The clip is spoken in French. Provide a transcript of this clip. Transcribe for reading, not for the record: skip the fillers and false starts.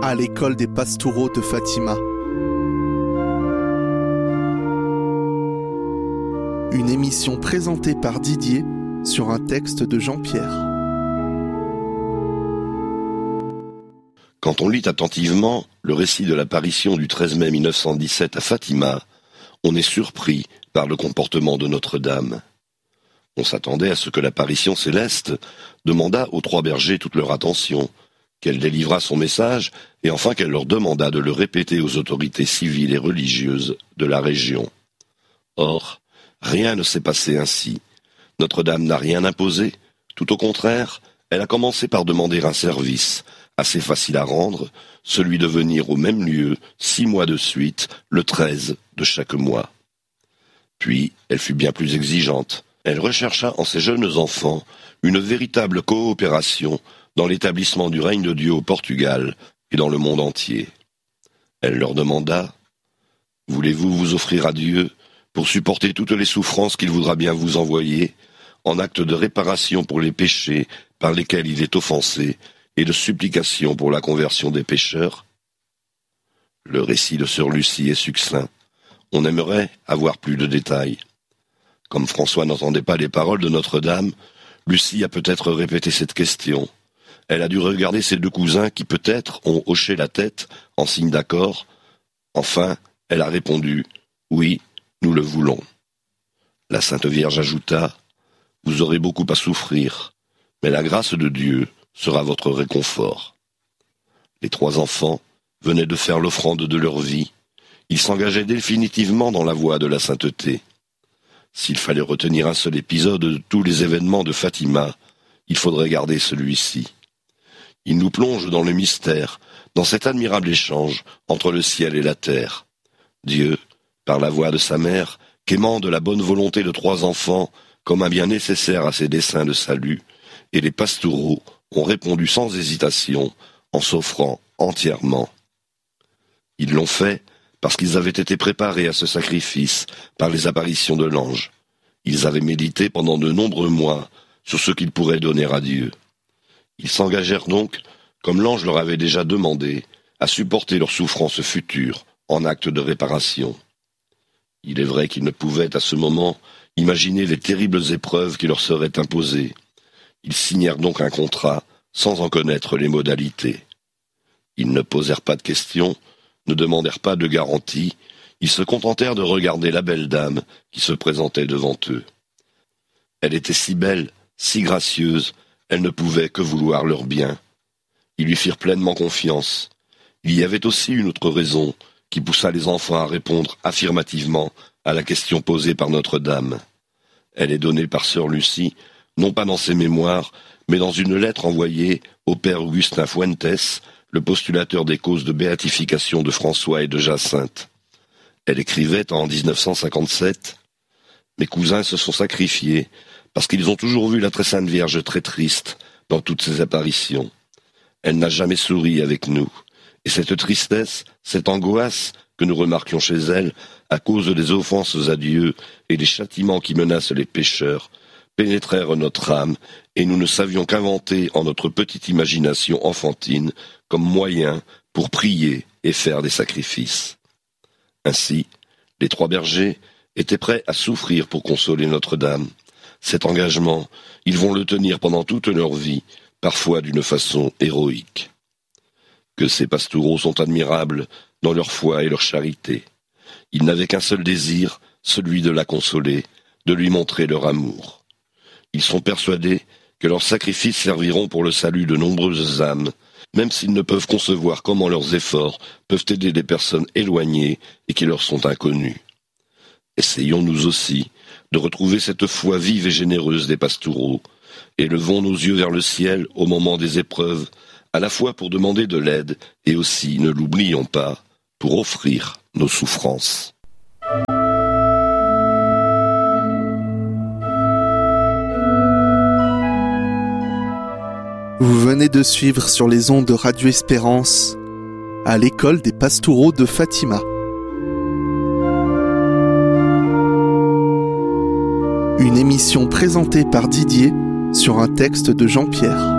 à l'école des Pastoureaux de Fatima. Une émission présentée par Didier sur un texte de Jean-Pierre. Quand on lit attentivement le récit de l'apparition du 13 mai 1917 à Fatima, on est surpris par le comportement de Notre-Dame. On s'attendait à ce que l'apparition céleste demandât aux trois bergers toute leur attention, qu'elle délivrât son message et enfin qu'elle leur demandât de le répéter aux autorités civiles et religieuses de la région. Or, rien ne s'est passé ainsi. Notre-Dame n'a rien imposé. Tout au contraire, elle a commencé par demander un service, assez facile à rendre, celui de venir au même lieu 6 mois de suite, le 13 de chaque mois. Puis, elle fut bien plus exigeante. Elle rechercha en ses jeunes enfants une véritable coopération dans l'établissement du règne de Dieu au Portugal et dans le monde entier. Elle leur demanda « Voulez-vous vous offrir à Dieu pour supporter toutes les souffrances qu'il voudra bien vous envoyer, en acte de réparation pour les péchés par lesquels il est offensé et de supplication pour la conversion des pécheurs ?» Le récit de sœur Lucie est succinct. On aimerait avoir plus de détails. Comme François n'entendait pas les paroles de Notre-Dame, Lucie a peut-être répété cette question. Elle a dû regarder ses 2 cousins qui peut-être ont hoché la tête en signe d'accord. Enfin, elle a répondu « Oui, nous le voulons ». La Sainte Vierge ajouta « Vous aurez beaucoup à souffrir, mais la grâce de Dieu sera votre réconfort ». Les 3 enfants venaient de faire l'offrande de leur vie. Ils s'engageaient définitivement dans la voie de la sainteté. S'il fallait retenir un seul épisode de tous les événements de Fatima, il faudrait garder celui-ci. Il nous plonge dans le mystère, dans cet admirable échange entre le ciel et la terre. Dieu, par la voix de sa mère, quémant de la bonne volonté de 3 enfants comme un bien nécessaire à ses desseins de salut, et les Pastoureaux ont répondu sans hésitation, en s'offrant entièrement. Ils l'ont fait parce qu'ils avaient été préparés à ce sacrifice par les apparitions de l'ange. Ils avaient médité pendant de nombreux mois sur ce qu'ils pourraient donner à Dieu. Ils s'engagèrent donc, comme l'ange leur avait déjà demandé, à supporter leurs souffrances futures en acte de réparation. Il est vrai qu'ils ne pouvaient à ce moment imaginer les terribles épreuves qui leur seraient imposées. Ils signèrent donc un contrat sans en connaître les modalités. Ils ne posèrent pas de questions, ne demandèrent pas de garantie, ils se contentèrent de regarder la belle dame qui se présentait devant eux. Elle était si belle, si gracieuse, elle ne pouvait que vouloir leur bien. Ils lui firent pleinement confiance. Il y avait aussi une autre raison qui poussa les enfants à répondre affirmativement à la question posée par Notre-Dame. Elle est donnée par sœur Lucie, non pas dans ses mémoires, mais dans une lettre envoyée au père Augustin Fuentes, le postulateur des causes de béatification de François et de Jacinthe. Elle écrivait en 1957 « Mes cousins se sont sacrifiés parce qu'ils ont toujours vu la très sainte Vierge très triste dans toutes ses apparitions. Elle n'a jamais souri avec nous, et cette tristesse, cette angoisse que nous remarquions chez elle, à cause des offenses à Dieu et des châtiments qui menacent les pécheurs, pénétrèrent notre âme, et nous ne savions qu'inventer en notre petite imagination enfantine comme moyen pour prier et faire des sacrifices. Ainsi, les 3 bergers étaient prêts à souffrir pour consoler Notre-Dame. Cet engagement, ils vont le tenir pendant toute leur vie, parfois d'une façon héroïque. Que ces Pastoureaux sont admirables dans leur foi et leur charité. Ils n'avaient qu'un seul désir, celui de la consoler, de lui montrer leur amour. Ils sont persuadés que leurs sacrifices serviront pour le salut de nombreuses âmes, même s'ils ne peuvent concevoir comment leurs efforts peuvent aider des personnes éloignées et qui leur sont inconnues. Essayons nous aussi de retrouver cette foi vive et généreuse des Pastoureaux, et levons nos yeux vers le ciel au moment des épreuves, à la fois pour demander de l'aide et aussi, ne l'oublions pas, pour offrir nos souffrances. Vous venez de suivre sur les ondes de Radio Espérance à l'école des Pastoureaux de Fatima. Une émission présentée par Didier sur un texte de Jean-Pierre.